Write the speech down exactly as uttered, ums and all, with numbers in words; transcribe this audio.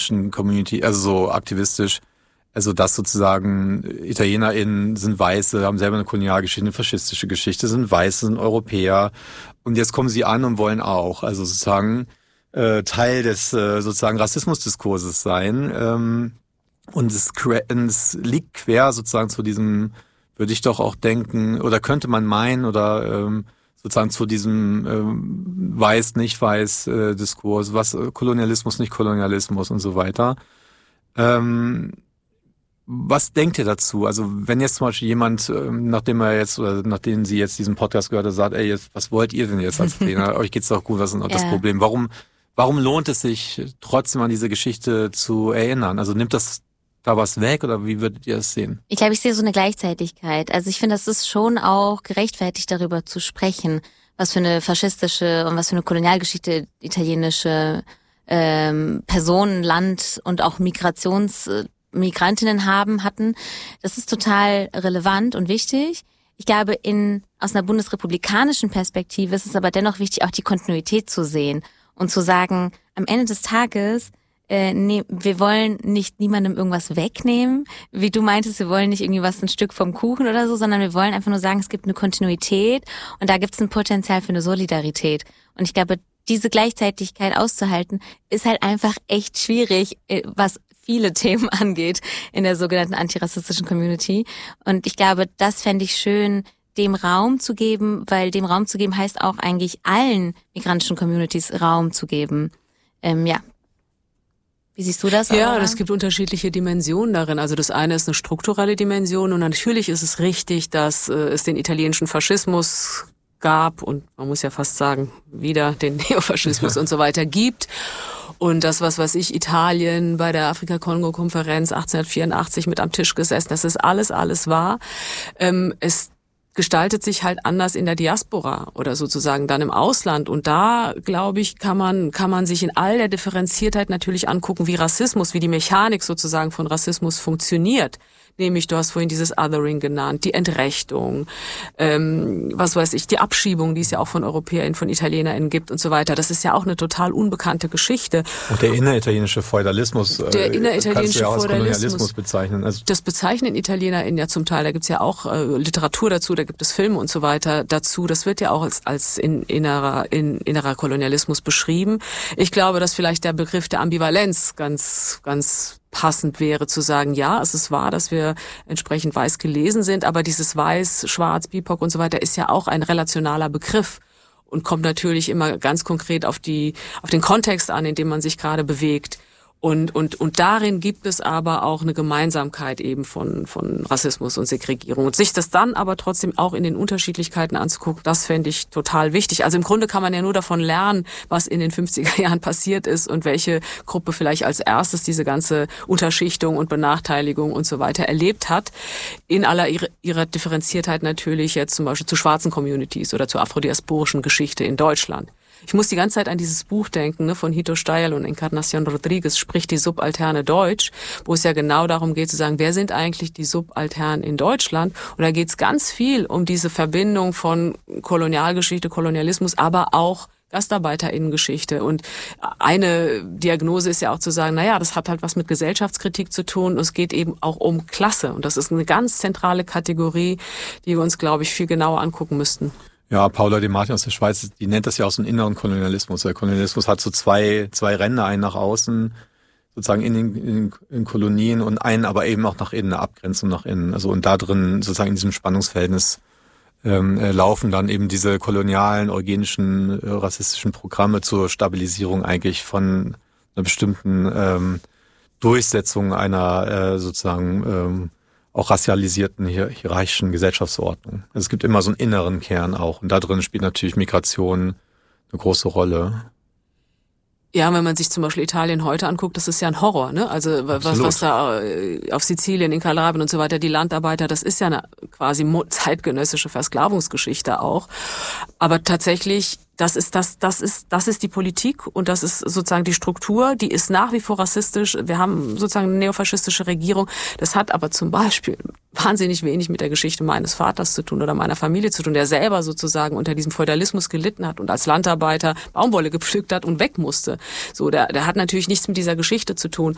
Community, also so aktivistisch, also dass sozusagen ItalienerInnen sind Weiße, haben selber eine Kolonialgeschichte, eine faschistische Geschichte, sind Weiße, sind Europäer und jetzt kommen sie an und wollen auch, also sozusagen äh, Teil des äh, sozusagen Rassismusdiskurses sein ähm, und es, es liegt quer sozusagen zu diesem, würde ich doch auch denken, oder könnte man meinen, oder ähm, sozusagen zu diesem ähm, weiß, nicht weiß äh, Diskurs, was äh, Kolonialismus, nicht Kolonialismus und so weiter. Ähm, was denkt ihr dazu? Also wenn jetzt zum Beispiel jemand, ähm, nachdem er jetzt, oder nachdem sie jetzt diesen Podcast gehört hat, sagt, ey, jetzt, was wollt ihr denn jetzt als Trainer? Euch geht's doch gut, was ist denn das ja. Problem? Warum, warum lohnt es sich trotzdem an diese Geschichte zu erinnern? Also nimmt das da was weg oder wie würdet ihr das sehen? Ich glaube, ich sehe so eine Gleichzeitigkeit. Also ich finde, es ist schon auch gerechtfertigt, darüber zu sprechen, was für eine faschistische und was für eine Kolonialgeschichte italienische ähm, Personen, Land und auch Migrations Migrantinnen haben, hatten. Das ist total relevant und wichtig. Ich glaube, in aus einer bundesrepublikanischen Perspektive ist es aber dennoch wichtig, auch die Kontinuität zu sehen und zu sagen, am Ende des Tages, äh, nee, wir wollen nicht niemandem irgendwas wegnehmen, wie du meintest, wir wollen nicht irgendwie was, ein Stück vom Kuchen oder so, sondern wir wollen einfach nur sagen, es gibt eine Kontinuität und da gibt es ein Potenzial für eine Solidarität. Und ich glaube, diese Gleichzeitigkeit auszuhalten, ist halt einfach echt schwierig, was viele Themen angeht in der sogenannten antirassistischen Community. Und ich glaube, das fände ich schön, dem Raum zu geben, weil dem Raum zu geben heißt auch eigentlich allen migrantischen Communities Raum zu geben. Ähm, ja. Wie siehst du das? Ja, es gibt unterschiedliche Dimensionen darin. Also das eine ist eine strukturelle Dimension und natürlich ist es richtig, dass äh, es den italienischen Faschismus gab und man muss ja fast sagen, wieder den Neofaschismus und so weiter gibt. Und das, was weiß ich, Italien bei der Afrika-Kongo-Konferenz achtzehnhundertvierundachtzig mit am Tisch gesessen, das ist alles, alles wahr. Ähm, es gestaltet sich halt anders in der Diaspora oder sozusagen dann im Ausland. Und da, glaube ich, kann man, kann man sich in all der Differenziertheit natürlich angucken, wie Rassismus, wie die Mechanik sozusagen von Rassismus funktioniert. Nämlich, du hast vorhin dieses Othering genannt, die Entrechtung, ähm, was weiß ich, die Abschiebung, die es ja auch von EuropäerInnen, von ItalienerInnen gibt und so weiter. Das ist ja auch eine total unbekannte Geschichte. Und der inneritalienische Feudalismus, der inneritalienische kannst du ja auch als Feudalismus Kolonialismus bezeichnen. Also das bezeichnen ItalienerInnen ja zum Teil. Da gibt's ja auch äh, Literatur dazu, da gibt es Filme und so weiter dazu. Das wird ja auch als, als in, innerer, in, innerer Kolonialismus beschrieben. Ich glaube, dass vielleicht der Begriff der Ambivalenz ganz, ganz passend wäre zu sagen, ja, es ist wahr, dass wir entsprechend weiß gelesen sind, aber dieses Weiß, Schwarz, B I P O C und so weiter ist ja auch ein relationaler Begriff und kommt natürlich immer ganz konkret auf die, auf den Kontext an, in dem man sich gerade bewegt. Und, und, und darin gibt es aber auch eine Gemeinsamkeit eben von, von Rassismus und Segregierung. Und sich das dann aber trotzdem auch in den Unterschiedlichkeiten anzugucken, das fände ich total wichtig. Also im Grunde kann man ja nur davon lernen, was in den fünfziger Jahren passiert ist und welche Gruppe vielleicht als erstes diese ganze Unterschichtung und Benachteiligung und so weiter erlebt hat. In aller ihrer, ihrer Differenziertheit natürlich jetzt zum Beispiel zu schwarzen Communities oder zur afrodiasporischen Geschichte in Deutschland. Ich muss die ganze Zeit an dieses Buch denken, ne, von Hito Steyerl und Encarnación Rodriguez, sprich die Subalterne Deutsch, wo es ja genau darum geht zu sagen, wer sind eigentlich die Subalternen in Deutschland? Und da geht es ganz viel um diese Verbindung von Kolonialgeschichte, Kolonialismus, aber auch GastarbeiterInnengeschichte. Und eine Diagnose ist ja auch zu sagen, naja, das hat halt was mit Gesellschaftskritik zu tun. Es geht eben auch um Klasse. Und das ist eine ganz zentrale Kategorie, die wir uns, glaube ich, viel genauer angucken müssten. Ja, Paula De Martin aus der Schweiz, die nennt das ja auch so einen inneren Kolonialismus. Der Kolonialismus hat so zwei zwei Ränder, einen nach außen, sozusagen in den, in den Kolonien und einen aber eben auch nach innen, eine Abgrenzung nach innen. Also und da drin, sozusagen in diesem Spannungsverhältnis, ähm, äh, laufen dann eben diese kolonialen, eugenischen, äh, rassistischen Programme zur Stabilisierung eigentlich von einer bestimmten ähm, Durchsetzung einer äh, sozusagen ähm, auch racialisierten, hier, hierarchischen Gesellschaftsordnung. Also es gibt immer so einen inneren Kern auch. Und da drin spielt natürlich Migration eine große Rolle. Ja, wenn man sich zum Beispiel Italien heute anguckt, das ist ja ein Horror, ne? Also was, was da auf Sizilien, in Kalabrien und so weiter, die Landarbeiter, das ist ja eine quasi zeitgenössische Versklavungsgeschichte auch. Aber tatsächlich, das ist das, das ist, das ist die Politik und das ist sozusagen die Struktur, die ist nach wie vor rassistisch. Wir haben sozusagen eine neofaschistische Regierung. Das hat aber zum Beispiel wahnsinnig wenig mit der Geschichte meines Vaters zu tun oder meiner Familie zu tun, der selber sozusagen unter diesem Feudalismus gelitten hat und als Landarbeiter Baumwolle gepflückt hat und weg musste. So, der, der hat natürlich nichts mit dieser Geschichte zu tun.